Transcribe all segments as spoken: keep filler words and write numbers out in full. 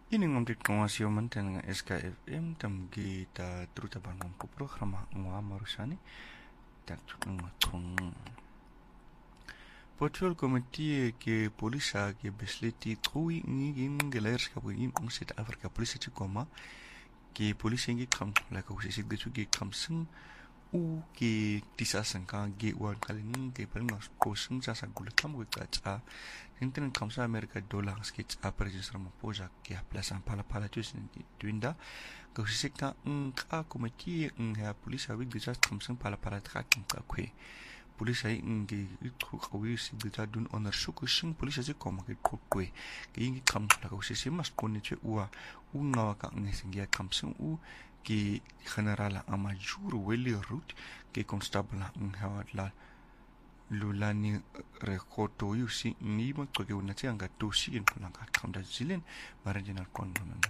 Ini ngomtit ngawasio mantan nga S K F M tam kita truta bangong po programa ngwa marusani tak ngotong Portugal committee ke polisa ke besleti trui ngin gelers ka buin ung sit Afrika polisa ci koma ke polisa ngi kam la ka usi sig de ke kam sing u ke tisa sangka ge wan kalin ke paling mas kosing sa sagulat kam ke kaca Hintin kamsa Amerika dolar skits a president Ramaphosa ke plasan pala pala tus twinda ka usi ka ng ka committee ng ha polisa wig de just kamsing pala pala tracking ka kwe polisa ngi itru kawi sig de dun onar shuku sing polisa je koma ke kwe ke ngi kam la ka usi mas koni che ua u ngawa ka ngi singia kamsing u ke generala amajur weli root ke constable ng hawat la lulani rekoto yusi ni mo to ke una tianga to sin lang ka kamda zilen marginal konon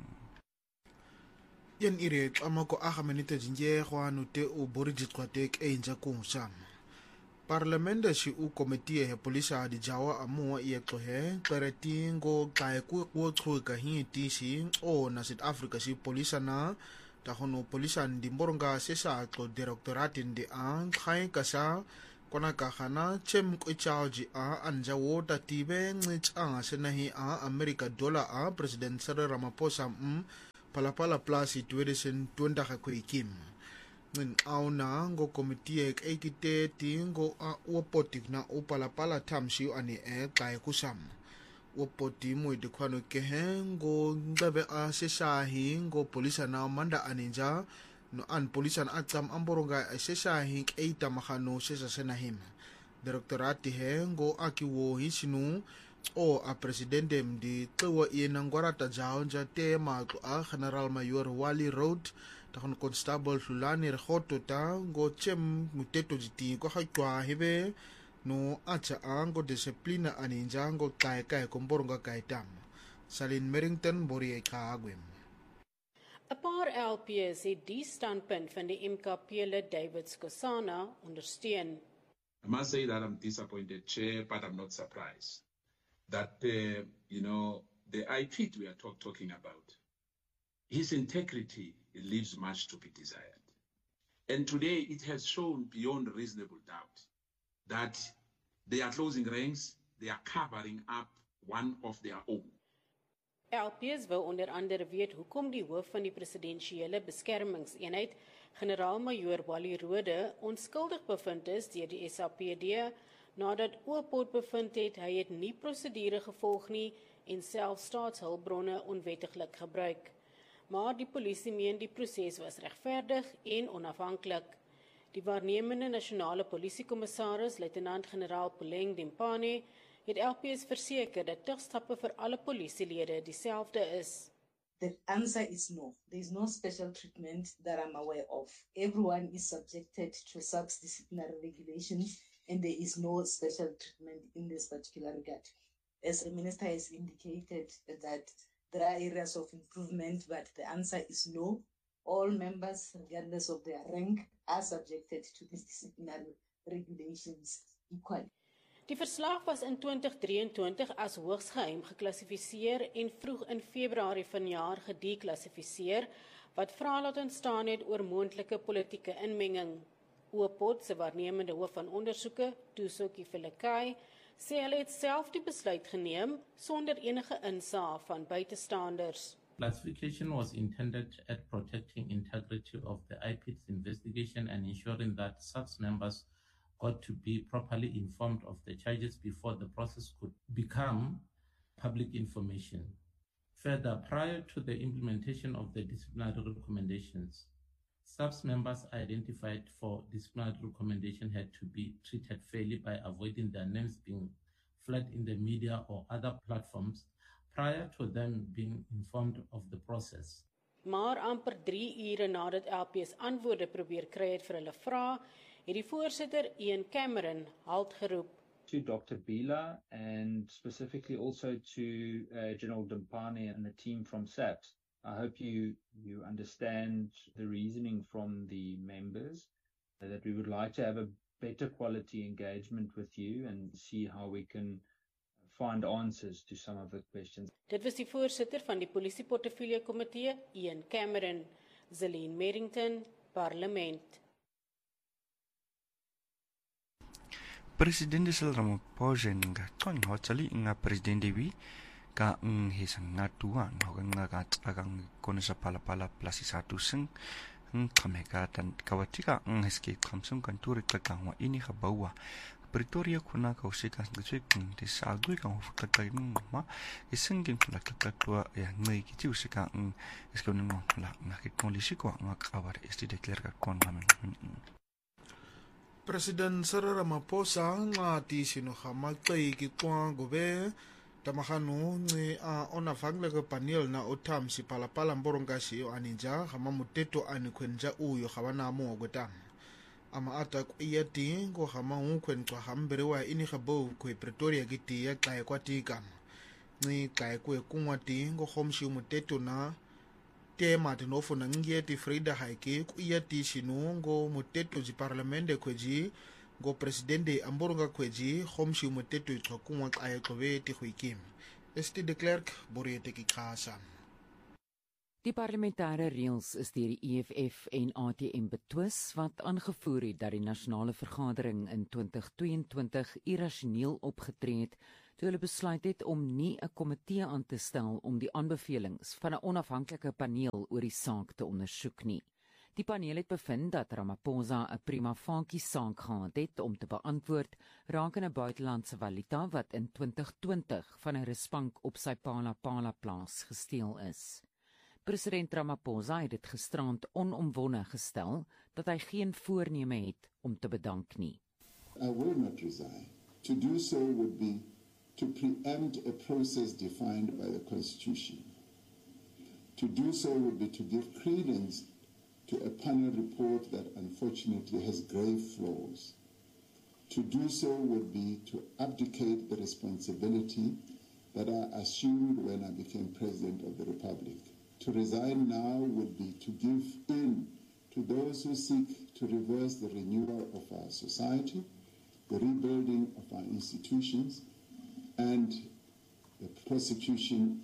yen ire amako aga menite jinje khwanu te u boriji kwatek e inja kumsam Parlamenda shi u komitie he polisa di jawa amu ye tlohe pereti ngo kai ku ku tsu ka hi ti shi o na South Africa shi polisa na ta hono polisa ndi mboronga sesa tlo directorate ndi an khai kasa kona ka khana chem ko charge a anja wota tibe ngicha senahi a America dollar a President Cyril Ramaphosa m palapala plus twedesen twenda ka ko ikim ngin auna ngo komitie ek ekite tingo a upotik na upalapala tamshi ani e kai kusam upoti mo de kwano ke ngo ngabe a sesahi ngo polisa na manda aninja no an polisan atam amboronga sesahi eita mahano sesa senahim directorate he ngo akiwo hisinu o a presidente mdi twa ina ngwarata jaonja tema a general mayor Wally Road takon constable Hlulani Rekhoto ta ngo chem muteto jiti ko hakwa hebe no acha ango disciplina aninja ngo kai kai komboronga kai tam Salin Merrington bori e kaagwem 'n Paar L P S het die standpunt van die M K P-lid David Skosana ondersteun. I must say that I'm disappointed, Chair, but I'm not surprised that, uh, you know, the I P we are talk, talking about, his integrity leaves much to be desired. And today it has shown beyond reasonable doubt that they are closing ranks, they are covering up one of their own. L P S wou onder andere weet hoekom die hoof van die presidensiële beskermingseenheid, generaal-majoor Wally Rode, onskuldig bevind is deur die S A P D nadat Oopot bevind het hy het nie prosedure gevolg nie en self staatshulpbronne onwettiglik gebruik. Maar die polisie meen die proses was regverdig en onafhanklik. Die waarnemende nasionale polisiekommissaris, luitenant-generaal Puleng Dempane, het L P S verseker dat terugstappe vir alle polisielede dieselfde is. The answer is no. There is no special treatment that I'm aware of. Everyone is subjected to subdisciplinary regulations and there is no special treatment in this particular regard. As the Minister has indicated that there are areas of improvement, but the answer is no. All members, regardless of their rank, are subjected to these disciplinary regulations equally. Die verslag was in twintig drieëntwintig as hoogs geheim geklassifiseer en vroeg in Februarie vanjaar gedeklassifiseer, wat vrae laat ontstaan het oor moontlike politieke inmenging. Oopot se waarnemende hoof van ondersoeke, Tusoki Felekai, sê hulle het self die besluit geneem sonder enige insaag van buitestanders. Classification was intended at protecting integrity of the I P T's investigation and ensuring that S A P S members got to be properly informed of the charges before the process could become public information. Further, prior to the implementation of the disciplinary recommendations, S A P S members identified for disciplinary recommendation had to be treated fairly by avoiding their names being flagged in the media or other platforms prior to them being informed of the process. Maar amper drie ure nadat L P S antwoorde probeer kry het vir hulle vrae, het die voorsitter Ian Cameron halt geroep. To Doctor Bila and specifically also to uh, General Dempane and the team from S A P S. I hope you, you understand the reasoning from the members, uh, that we would like to have a better quality engagement with you and see how we can find answers to some of the questions. Dit was die voorsitter van die polisieportefeulje komitee, Ian Cameron. Zelene Merrington, Parlement. Presidente Cyril Ramaphosa nga tong hotsali nga presidente wi ka ng hisang natuan hogang nga katakang kono sa palapala plus satu seng ng kameka dan kawatika ng hiski kamsung kanturi kakangwa ini kabawa Pretoria kuna kausika ngitsui kung tisagui kang hufukatay ng ma isang ging kulakakatwa ya ngay kiti usika ng iskaw ng la nakitmolisi ko ang kawar isti declare ka kon namin. President Cyril Ramaphosa nga ti sinuhamatay kitwa gobe tamahano ni a ona fangle ke panel na otam si palapala mborongasi o aninja hama muteto ani kwenja uyo hawana mo gotam ama ata iyati ngo hama unkwen kwa hambere wa ini habo kwe Pretoria giti ya kai kwatika ni kai kwe kumwati ngo homshi muteto na tema tinofuna ngiyeti Frida Haike kuyati shinungo muteto ji parlamente kweji ngo presidente amboronga kweji homshi muteto ithakumwa qaye qobe ti khwikimi esti de Klerk borete ki khasa. Die parlementêre reëls is deur die E F F en A T M betwis wat aangevoer het dat die nasionale vergadering in twintig tweeëntwintig irrasioneel opgetree het toe hulle besluit het om nie 'n komitee aan te stel om die aanbevelings van 'n onafhanklike paneel oor die saak te ondersoek nie. Die paneel het bevind dat Ramaphosa 'n prima facie saak gehad het om te beantwoord rakende 'n buitelandse valuta wat in twintig twintig van 'n rusbank op sy Palapala plaas gesteel is. President Ramaphosa het dit gisterand onomwonde gestel dat hy geen voorneme het om te bedank nie. I will not resign. To do so would be to preempt a process defined by the Constitution. To do so would be to give credence to a panel report that unfortunately has grave flaws. To do so would be to abdicate the responsibility that I assumed when I became President of the Republic. To resign now would be to give in to those who seek to reverse the renewal of our society, the rebuilding of our institutions, and the prosecution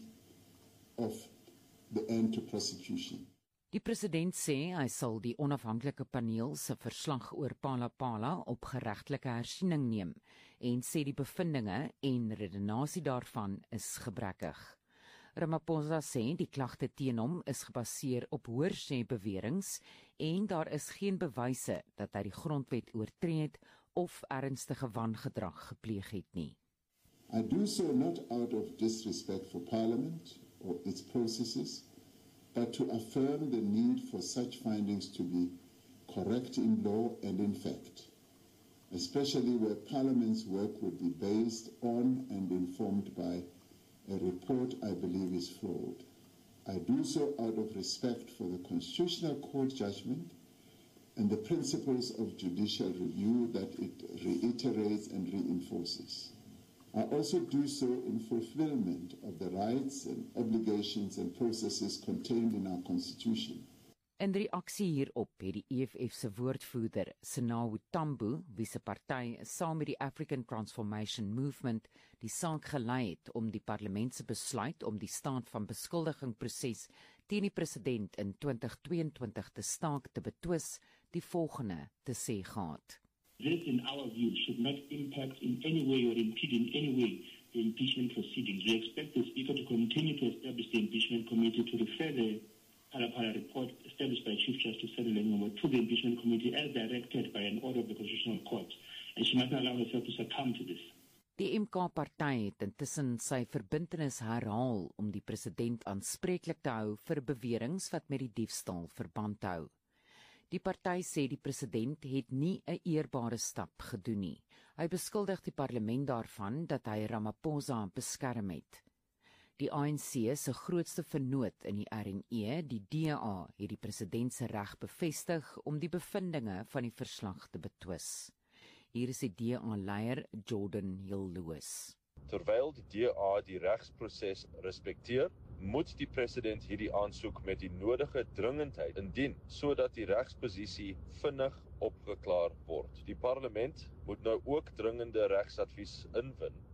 of the end to prosecution. Die president sê hy sal die onafhanklike paneel se verslag oor Palapala op geregtelike hersiening neem en sê die bevindinge en redenasie daarvan is gebrekkig. Ramaphosa sê die klagte teen hom is gebaseer op hoorsê beweringe en daar is geen bewyse dat hy die grondwet oortree het of ernstige wangedrag gepleeg het nie. I do so not out of disrespect for Parliament or its processes, but to affirm the need for such findings to be correct in law and in fact, especially where Parliament's work would be based on and informed by a report I believe is flawed. I do so out of respect for the Constitutional Court judgment and the principles of judicial review that it reiterates and reinforces. I also do so in fulfillment of the rights and obligations and processes contained in our Constitution. In reaksie hierop het die E F F se woordvoerder, Senawu Tambo, wie se party saam met die African Transformation Movement die saak gelei het om die parlement se besluit om die staat van beskuldiging proses teen die president in twintig tweeëntwintig te staak te betwis, die volgende te sê gehad. This, in our view, should not impact in any way or impede in any way the impeachment proceedings. We expect the Speaker to continue to establish the impeachment committee to refer the Palapala report established by Chief Justice Cyril Ramaphosa to the impeachment committee as directed by an order of the Constitutional Court. And she must not allow herself to succumb to this. Die M K-party het intussen sy verbintenis herhaal om die president aanspreeklik te hou vir beweringe wat met die diefstal verband hou. Die party sê die president het nie 'n eerbare stap gedoen nie. Hy beskuldig die parlement daarvan dat hy Ramaphosa beskerm het. Die A N C se grootste vennoot in die R en E, die D A, het die president se reg bevestig om die bevindinge van die verslag te betwis. Hier is die D A-leier Jordan Hill-Lewis. Terwyl die D A die regsproses respekteer, moet die president hierdie aansoek met die nodige dringendheid indien, sodat die regsposisie vinnig opgeklaar word. Die parlement moet nou ook dringende regsadvies inwin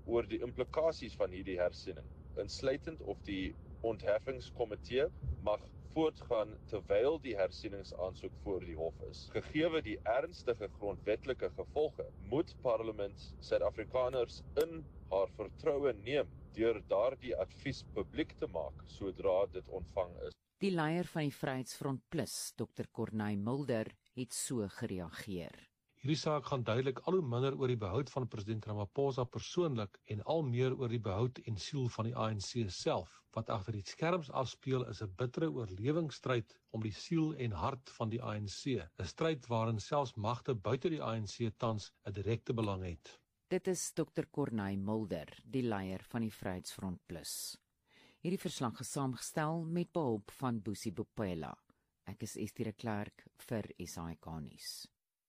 oor die implikasies van hierdie hersiening, insluitend of die ontheffingskomitee mag voortgaan terwyl die hersieningsaansoek voor die hof is. Gegeewe die ernstige grondwetlike gevolge, moet Parlement Suid-Afrikaners in haar vertroue neem deur daardie advies publiek te maak sodra dit ontvang is. Die leier van die Vryheidsfront Plus, dokter Corneille Mulder, het so gereageer. Hierdie saak gaan duidelik al hoe minder oor die behoud van president Ramaphosa persoonlik en al meer oor die behoud en siel van die A N C self. Wat agter die skerms afspeel is 'n bittere oorlewingsstryd om die siel en hart van die A N C, 'n stryd waarin selfs magte buite die A N C tans 'n direkte belang het. Dit is dokter Corneille Mulder, die leier van die Vryheidsfront Plus. Hierdie verslag is saamgestel met behulp van Boesie Bopela. Ek is Estie de Klerk vir S A K nuus.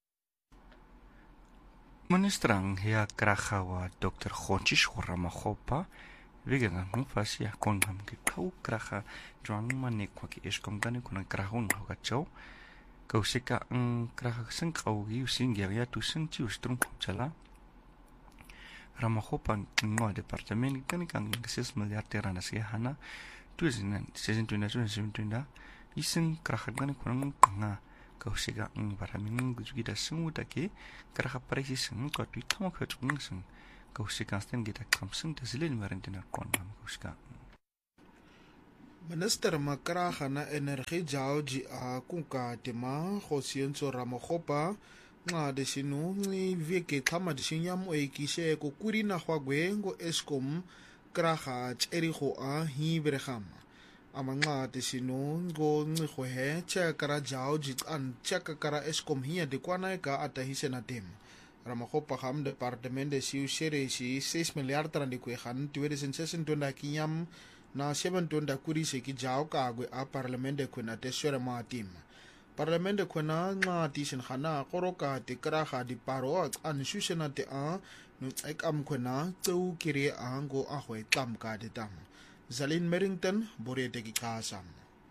Ministrang hea krahawa dokter Khonchis Ramaphosa vega ngufasi ya kongam ke kau kraha jwang mane kwa ki eskom gane kuna krahun hoga chau kausika ang kraha sing kau gi using ya tu sing chi ustrum chala Ramaphosa ngwa departement kan kang six milyar terana se hana tuzinan season twenty twenty ising kraha gane kuna nga kausika ang paraming gujugida sunguta ke kraha parisi sing ko tu tamo khachung sing kausika sten gita kamsing tazilin marendina kongam kauska. Minister Makraga na energie George a kunka tema Khosientso Ramaphosa nga de sinu ni veke kama de sinyam o ikise ko kurina hwagwe ngo Eskom kraga tseri go a hibregama amanga de sinu ngo nggo he chakara George an chakara Eskom hiya de kwana ka atahise na tema Ramaphosa ham departement de siu seresi six miljard rand ko gaan twenty twenty-six kinyam na seven twenty kuri se ki jaw ka gwe a parliament de kuna te sore ma tim parliament de kuna nga tishin khana koroka te kraga di paro an shushena te a no ek am kuna tsu kire a ngo a hwe tam ka de tam Zalin Merrington bore te ki kasam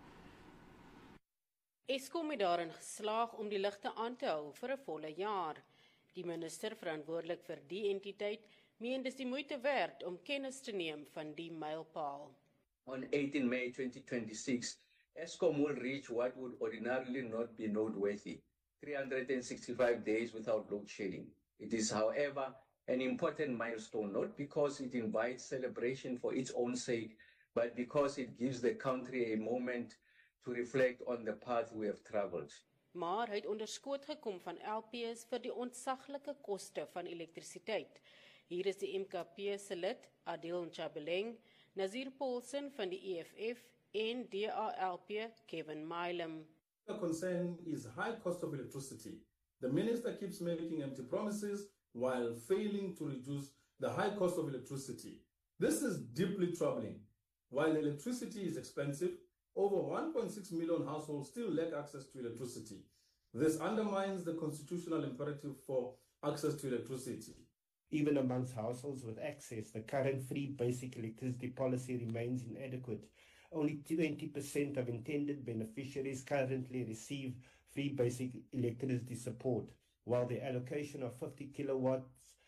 Eskom het daarin geslaag om die ligte aan te hou vir 'n volle jaar. Die minister verantwoordelik vir die entiteit meen dis die moeite werd om kennis te neem van die mylpaal. On eighteenth May twenty twenty-six, Eskom will reach what would ordinarily not be noteworthy, three hundred sixty-five days without load shedding. It is, however, an important milestone, not because it invites celebration for its own sake, but because it gives the country a moment to reflect on the path we have traveled. Maar hy het onderskoot gekom van L P's vir die ontsaglike koste van elektrisiteit. Hier is die M K P se lid, Adil Nchabeleng, Nazir Paulsen van die E F F en D A L P Kevin Milam. The concern is high cost of electricity. The minister keeps making empty promises while failing to reduce the high cost of electricity. This is deeply troubling. While electricity is expensive, over one point six million households still lack access to electricity. This undermines the constitutional imperative for access to electricity. Even amongst households with access, the current free basic electricity policy remains inadequate. Only twenty percent of intended beneficiaries currently receive free basic electricity support, while the allocation of fifty kilowatt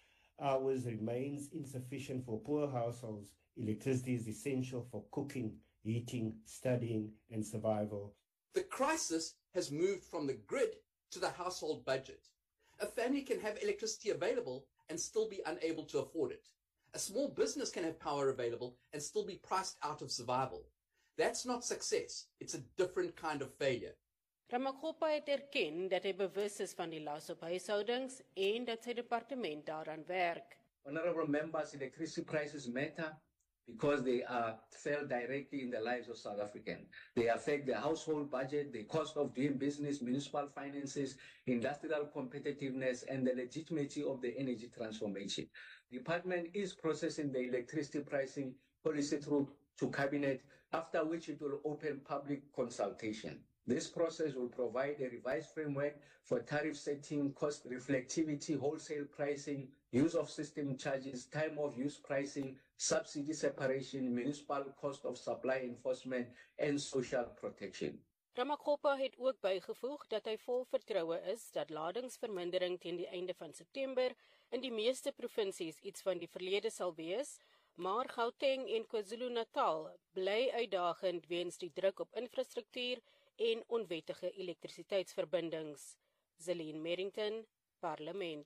hours remains insufficient for poor households. Electricity is essential for cooking, eating, studying, and survival. The crisis has moved from the grid to the household budget. A family can have electricity available and still be unable to afford it. A small business can have power available and still be priced out of survival. That's not success. It's a different kind of failure. Ramaphosa het erken dat hy bewus is van die las op huishoudings en dat sy departement daaraan werk. Honorable members, electricity prices matter because they are felt directly in the lives of South Africans. They affect the household budget, the cost of doing business, municipal finances, industrial competitiveness, and the legitimacy of the energy transformation. The department is processing the electricity pricing policy through to cabinet, after which it will open public consultation. This process will provide a revised framework for tariff setting, cost reflectivity, wholesale pricing, use of system charges, time of use pricing, subsidy separation, municipal cost of supply enforcement, and social protection. Ramaphosa het ook bygevoeg dat hy vol vertroue is dat ladingsvermindering teen die einde van September in die meeste provinsies iets van die verlede sal wees, maar Gauteng en KwaZulu-Natal bly uitdagend weens die druk op infrastruktuur en onwettige elektrisiteitsverbindings. Zelene Merrington, Parlement.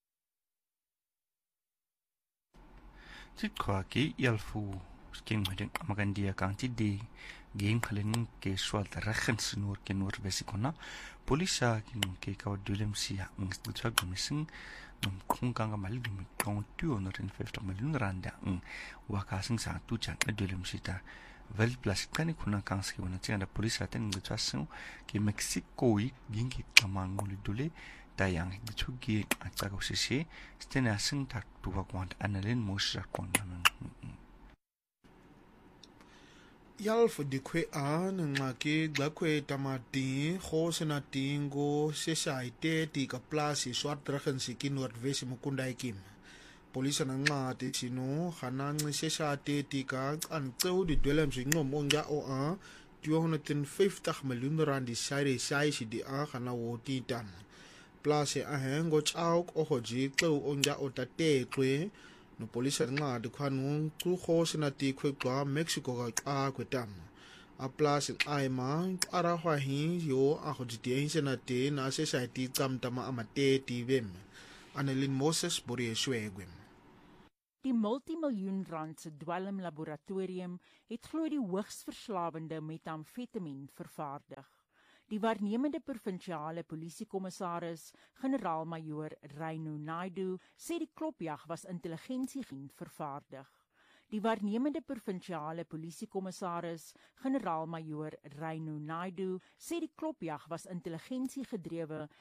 Sikwa ke yalfu sking madeng amagandia kanti de geng khalen ke swal rakhn snur ke nur besikona polisa kin ke ka dulem sia ngstutwa gumising nom khunganga malum kong two hundred fifty million randa ng wakasing sa tucha dulem sita vel plus kani kuna kanski wana tinga polisa ten ngtwa sing ke Mexico yi gingi kamangoli dule dayang ditugi atsago sisi stena sing tak tuwa kwant analin mosha kwanta Yalfu dikwe an ngaki glakwe tamati go sena tingo sesaite tika plasi swart dragen siki noordwes mukundai kim polisa na ngati sino khananci sesate tika an tseu di dwelem singom onja o a two hundred fifty miljoen rand di sare sai si di a khana woti tan plasi a hengo chauk o hoji tseu onja o tate twe no polisa nga de kwanu ku khos na ti khwe kwa Mexico ka a kwetam a plus ai ma ara hwa hi yo a ho di na te na society tsamtama amate ti wem Annelien Moses borie swegwem. Die multimiljoen rand se dwelm laboratorium het glo die hoogs verslawende metamfetamien vervaardig. Die waarnemende provinsiale polisiekommissaris, generaal-majoor Reino Naidu, sê die klopjag was intelligensiegeen vervaardig. Die waarnemende provinsiale polisiekommissaris, generaal-majoor Reino Naidu, sê die klopjag was intelligensiegedrewe